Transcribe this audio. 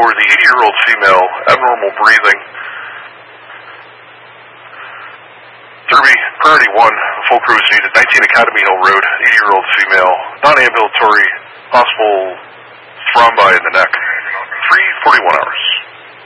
for the 80-year-old female, abnormal breathing. Derby, priority 1, full crews needed, 19 Academy Hill Road, 80-year-old female, non-ambulatory, possible thrombi in the neck, 3:41 hours.